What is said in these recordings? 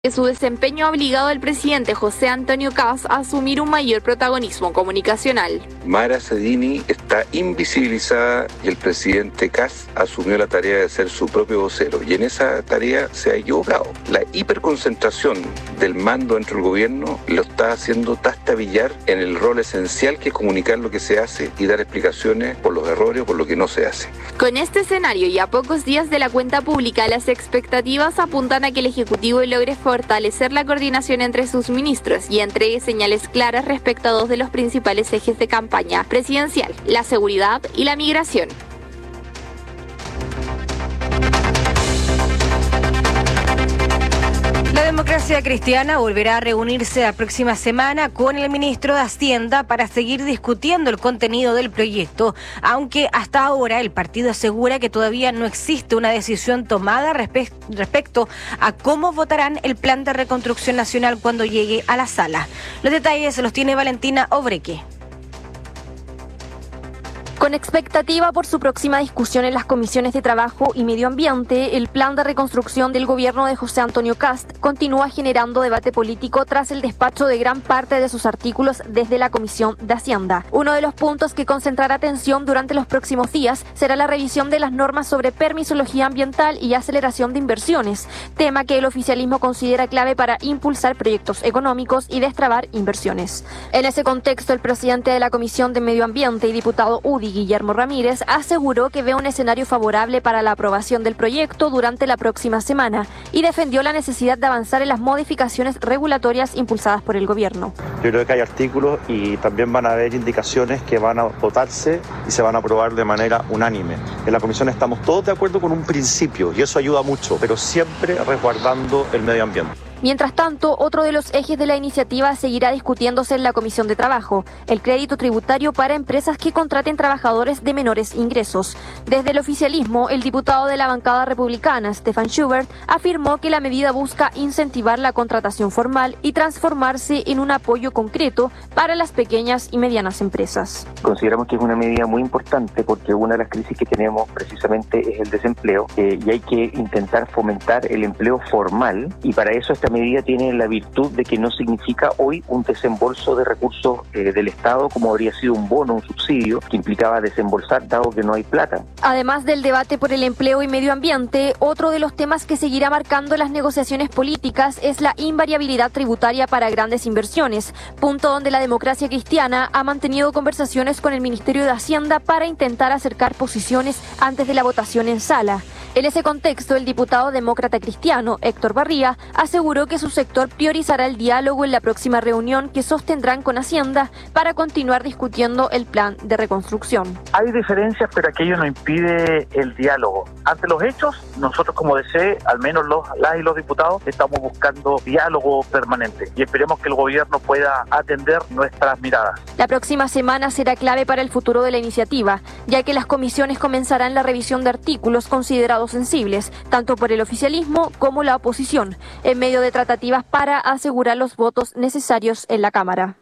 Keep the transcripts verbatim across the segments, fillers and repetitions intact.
que su desempeño ha obligado al presidente José Antonio Kast a asumir un mayor protagonismo comunicacional. Mara Sedini está invisibilizada y el presidente Kast asumió la tarea de ser su propio vocero, y en esa tarea se ha equivocado. La hiperconcentración del mando dentro del gobierno lo está haciendo trastabillar en el rol esencial que es comunicar lo que se hace y dar explicaciones por los errores o por lo que no se hace. Con este escenario y a pocos días de la cuenta pública, las expectativas apuntan a que el Ejecutivo logre fortalecer la coordinación entre sus ministros y entregue señales claras respecto a dos de los principales ejes de campaña presidencial, la seguridad y la migración. La Democracia Cristiana volverá a reunirse la próxima semana con el ministro de Hacienda para seguir discutiendo el contenido del proyecto, aunque hasta ahora el partido asegura que todavía no existe una decisión tomada respe- respecto a cómo votarán el plan de reconstrucción nacional cuando llegue a la sala. Los detalles los tiene Valentina Obreque. Con expectativa por su próxima discusión en las comisiones de Trabajo y Medio Ambiente, el plan de reconstrucción del gobierno de José Antonio Kast continúa generando debate político tras el despacho de gran parte de sus artículos desde la Comisión de Hacienda. Uno de los puntos que concentrará atención durante los próximos días será la revisión de las normas sobre permisología ambiental y aceleración de inversiones, tema que el oficialismo considera clave para impulsar proyectos económicos y destrabar inversiones. En ese contexto, el presidente de la Comisión de Medio Ambiente y diputado U D I, Guillermo Ramírez, aseguró que ve un escenario favorable para la aprobación del proyecto durante la próxima semana y defendió la necesidad de avanzar en las modificaciones regulatorias impulsadas por el gobierno. Yo creo que hay artículos y también van a haber indicaciones que van a votarse y se van a aprobar de manera unánime. En la comisión estamos todos de acuerdo con un principio y eso ayuda mucho, pero siempre resguardando el medio ambiente. Mientras tanto, otro de los ejes de la iniciativa seguirá discutiéndose en la Comisión de Trabajo, el crédito tributario para empresas que contraten trabajadores de menores ingresos. Desde el oficialismo, el diputado de la bancada republicana, Stefan Schubert, afirmó que la medida busca incentivar la contratación formal y transformarse en un apoyo concreto para las pequeñas y medianas empresas. Consideramos que es una medida muy importante porque una de las crisis que tenemos precisamente es el desempleo eh, y hay que intentar fomentar el empleo formal, y para eso esta medida tiene la virtud de que no significa hoy un desembolso de recursos eh, del Estado como habría sido un bono, un subsidio que implicaba desembolsar dado que no hay plata. Además del debate por el empleo y medio ambiente, otro de los temas que seguirá marcando las negociaciones políticas es la invariabilidad tributaria para grandes inversiones, punto donde la Democracia Cristiana ha mantenido conversaciones con el Ministerio de Hacienda para intentar acercar posiciones antes de la votación en sala. En ese contexto, el diputado demócrata cristiano, Héctor Barría, aseguró que su sector priorizará el diálogo en la próxima reunión que sostendrán con Hacienda para continuar discutiendo el plan de reconstrucción. Hay diferencias, pero aquello no impide el diálogo. Ante los hechos, nosotros como D C, al menos los, las y los diputados, estamos buscando diálogo permanente y esperemos que el gobierno pueda atender nuestras miradas. La próxima semana será clave para el futuro de la iniciativa, ya que las comisiones comenzarán la revisión de artículos considerados sensibles, tanto por el oficialismo como la oposición, en medio de tratativas para asegurar los votos necesarios en la Cámara.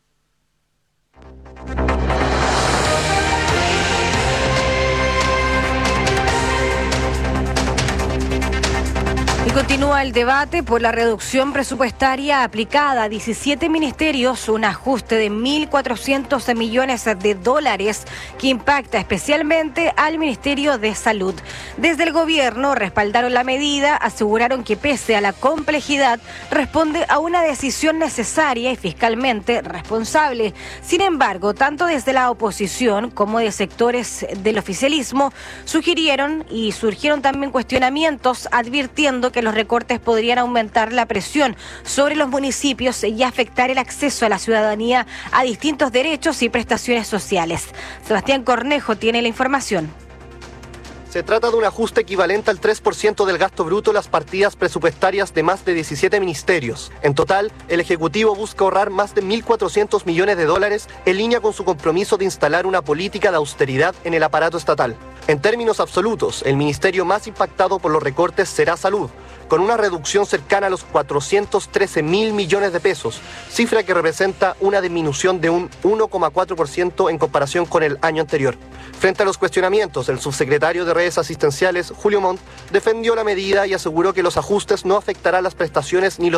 Y continúa el debate por la reducción presupuestaria aplicada a diecisiete ministerios, un ajuste de mil cuatrocientos millones de dólares que impacta especialmente al Ministerio de Salud. Desde el gobierno respaldaron la medida, aseguraron que pese a la complejidad responde a una decisión necesaria y fiscalmente responsable. Sin embargo, tanto desde la oposición como de sectores del oficialismo sugirieron y surgieron también cuestionamientos advirtiendo que los recortes podrían aumentar la presión sobre los municipios y afectar el acceso a la ciudadanía a distintos derechos y prestaciones sociales. Sebastián Cornejo tiene la información. Se trata de un ajuste equivalente al tres por ciento del gasto bruto en las partidas presupuestarias de más de diecisiete ministerios. En total, el Ejecutivo busca ahorrar más de mil cuatrocientos millones de dólares en línea con su compromiso de instalar una política de austeridad en el aparato estatal. En términos absolutos, el ministerio más impactado por los recortes será Salud, con una reducción cercana a los cuatrocientos trece mil millones de pesos, cifra que representa una disminución de un uno coma cuatro por ciento en comparación con el año anterior. Frente a los cuestionamientos, el subsecretario de redes asistenciales, Julio Montt, defendió la medida y aseguró que los ajustes no afectarán las prestaciones ni los